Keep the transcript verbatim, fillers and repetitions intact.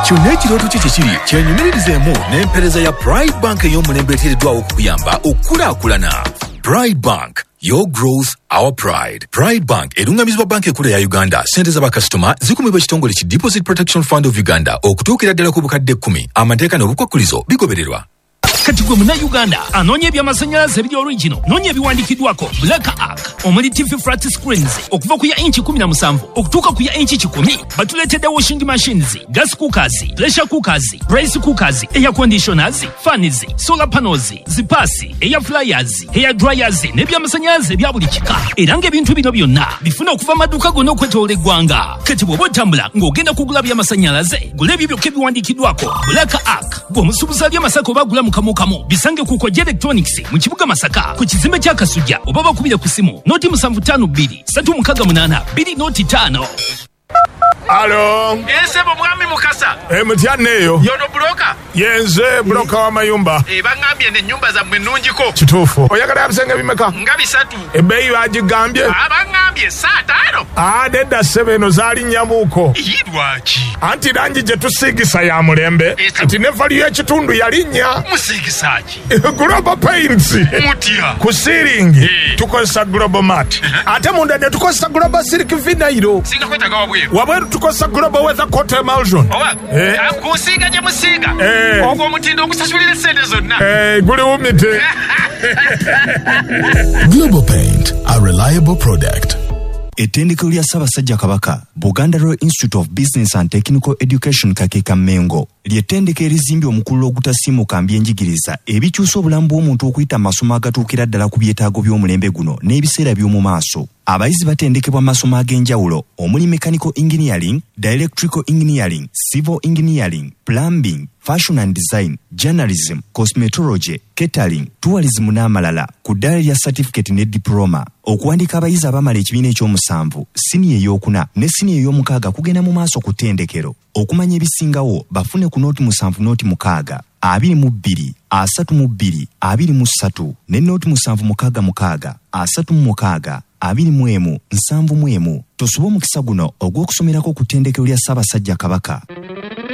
kyonna ekirooto kye kiri kyenyumiririzemu n'empeereza ya Pride Bank ey'omulembe eteereddwawo okukuyamba okukulaakulana. Pride Bank, your growth, our pride. Pride Bank erungamizibwa banka ekkulu ya Uganda. Ssente z'abakasitoma zikumibwa ekitongole ki Deposit Protection Fund of Uganda okutuukira ddala ku bukadde kkumi. Amateeka n'obukwakkulizo bigobererwa. Kati gwe Munnayuganda anoonya ebyamasannyalaze ebiri original, noonya ebiwandiikiddwako Black Arc omuli T V flat screens okuva ku ya inchi kumi na musanvu okutuuka ku ya inchi kikumi. Batuleetedde washing machines, gas cookers, pressure cookers, rice cookers, air conditioners, fans, solar panels, zipaasi, air fryers, hair dryers n'ebyamasannyalaze ebya buli kika. Era ng'ebintu bino byonna bifuna okuva amaduuka gonna okwetoola eggwanga. Kati bw'oba otambula ng'ogenda kugula byamasannyalaze, gula ebyo byokka ebiwandiikiddwako Black Arc. Gw'omusuubuzi ali Masaka oba agula mu kamu kamu bisange ku Koja Electronics mu kibuga Masaka ku kizimbe kya Kasujja oba bakubire ku simu noti musanvu ttaano bbiri ssatu mukaaga munaana bbiri noti ttaano. Alo. Esebo mwami Mukasa. Eh mutyanneeyo. Yono broka. Yenze broka wa mayumba. Eh bangambye ne nyumba za mwe nungiko. Kituufu. Oyagala abisenge bimeka? Nga bisatu. Ebbeeyi bagigambye. Abangambye saa ttaano. Ah nedda sebeno zaali nyamuuko. Yidwaki. Anti langi gye tusiigisa ya mulembe. Anti ne vali y'ekitundu yalinnya. Musiigisaaki. Global Paints. Mutya. Ku ceiling tukozesa Global Mat. Ate munda ne tukozesa Global Silk Vinyl. Singa kwetaga wabweru. Wabweru tukozesa Global Weather Coat Emulsion. Owa. Eh. Akusiiga gye musiiga. Eh. Ogwo omutindo ogusasulira sente zonna. Eh, guli wumite. Global Paint, a reliable product. Ettendekero lya Ssaabasajja Kabaka, Buganda Royal Institute of Business and Technical Education Kakeeka Mengo, ly'ettendekero erizimbye omukulu ogutasiimuka mbyenjigiriza ebikyusa obulamu bw'omuntu okuyita amasomo agatuukira ddala ku byetaago by'omulembe guno n'ebiseera by'omu maaso. Abayizi batendekebwa amasomo ag'enjawulo omuli mechanical engineering, electrical engineering, civil engineering, plumbing, fashion and design, journalism, cosmetology, catering, tourism n'amalala ku ddala lya certificate ne diploma. Okuwandiika abayizi abamala ekibiina eky'omusanvu, siniya ey'okuna ne siniya ey'omukaaga kugenda mu maaso ku ttendekero. Okumanya ebisingawo bafune ku nooti musanvu nooti mukaaga, abiri mu bbiri, asatu mu bbiri, abiri mu ssatu, ne nooti musanvu mukaaga mukaaga, asatu mu mukaaga, abiri mu emu, nsanvu mu emu. Tosoba omukisa guno ogw'okusomerako ku ttendekero lya Ssaabasajja Kabaka.